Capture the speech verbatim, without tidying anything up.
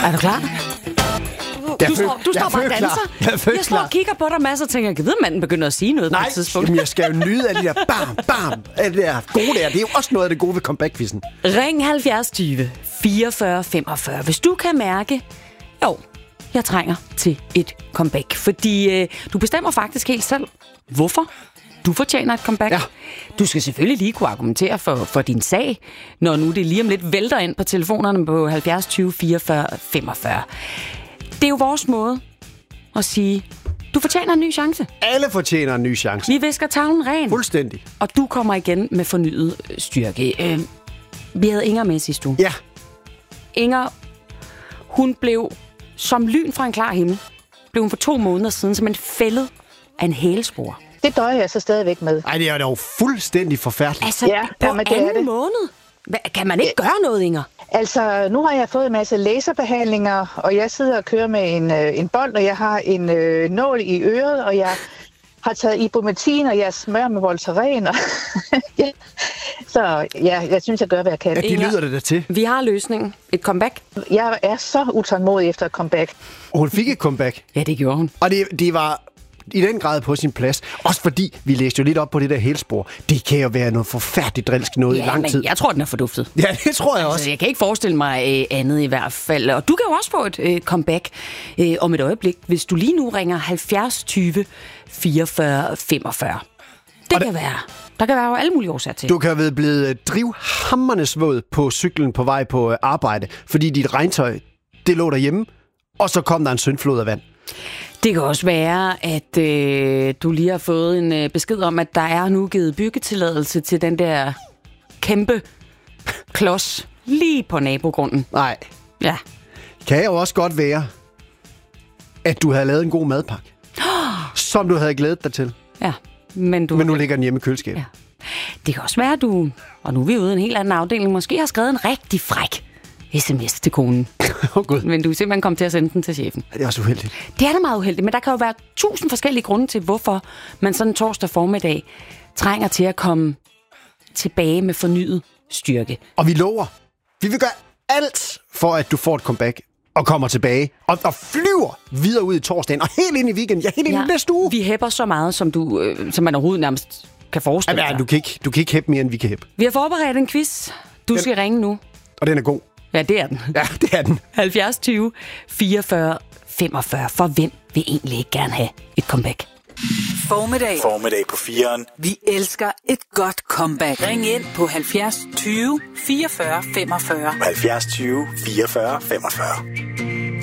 Er du klar? Jeg Du føl- står, du står jeg bare og føler danser. klar. Jeg føler Jeg står og klar. kigger på dig, Mads, og tænker, jeg ved, manden begynder at sige noget Nej, på et tidspunkt. jamen, jeg skal jo nyde af det der bam, bam, af det der gode der. Det er jo også noget af det gode ved comeback-quizzen. Ring halvfjerds tyve fireogfyrre femogfyrre, hvis du kan mærke, jo, jeg trænger til et comeback. Fordi øh, du bestemmer faktisk helt selv, hvorfor du fortjener et comeback. Ja. Du skal selvfølgelig lige kunne argumentere for, for din sag, når nu det lige om lidt vælter ind på telefonerne på halvfjerds tyve fireogfyrre femogfyrre. Det er jo vores måde at sige, du fortjener en ny chance. Alle fortjener en ny chance. Vi visker tavlen ren, Fuldstændig. og du kommer igen med fornyet øh, styrke. Øh, vi havde Inger med sidste uge. Ja, Inger, hun blev som lyn fra en klar himmel. Blev hun for to måneder siden som en fældet af en hælspor. Det døjer jeg så stadigvæk med. ej, det er jo fuldstændig forfærdeligt. Altså, Ja, på jamen, det er anden det. måned? Hva, kan man ikke gøre noget, Inger? Altså, nu har jeg fået en masse laserbehandlinger, og jeg sidder og kører med en, øh, en bold, og jeg har en øh, nål i øret, og jeg har taget ibuprofen, og jeg smører med Voltaren. Og ja. Så ja, jeg synes, jeg gør, hvad jeg kan. Ja, det Inger. lyder det da til. Vi har løsningen. Et comeback. Jeg er så utålmodig efter et comeback. Og hun fik et comeback. Ja, det gjorde hun. Og det, det var i den grad på sin plads. Også fordi, vi læste jo lidt op på det der hælspor. Det kan jo være noget forfærdeligt drilsk noget i Ja, lang men tid. jeg tror, den er forduftet. Ja, det tror jeg også. Altså, jeg kan ikke forestille mig øh, andet i hvert fald. Og du kan jo også få et øh, comeback øh, om et øjeblik, hvis du lige nu ringer halvfjerds tyve fireogfyrre femogfyrre. Det kan være. Der kan være jo alle mulige årsager til. Du kan have været blevet drivhammerende svåd på cyklen på vej på øh, arbejde, fordi dit regntøj, det lå derhjemme, og så kom der en syndflod af vand. Det kan også være, at øh, du lige har fået en øh, besked om, at der er nu givet byggetilladelse til den der kæmpe klods lige på nabogrunden. Nej, Ja. kan jo også godt være, at du havde lavet en god madpakke, som du havde glædet dig til, Ja. Men du... men nu ligger den hjemme i køleskabet. Ja. Det kan også være, at du, og nu er vi ude i en helt anden afdeling, måske har skrevet en rigtig fræk sms til konen. Åh oh, gud, Men du er simpelthen kommet til at sende den til chefen. det er også uheldigt. Det er da meget uheldigt, men der kan jo være tusind forskellige grunde til, hvorfor man sådan en torsdag formiddag trænger til at komme tilbage med fornyet styrke. Og vi lover, vi vil gøre alt for, at du får et comeback og kommer tilbage og, og flyver videre ud i torsdagen og helt ind i weekenden, ja, helt ind i næste uge. Vi hæpper så meget, som, du, øh, som man overhovedet nærmest kan forestille Ja, sig. du kan ikke, du kan ikke hæppe mere, end vi kan hæppe. Vi har forberedt en quiz. Du skal ringe nu. Og den er god. Ja, det er den. Ja, det er den. halvfjerds tyve fireogfyrre femogfyrre. For hvem vil egentlig ikke gerne have et comeback? Formiddag. Formiddag på fireren. Vi elsker et godt comeback. Ring ind på halvfjerds tyve fireogfyrre femogfyrre. halvfjerds tyve fireogfyrre femogfyrre.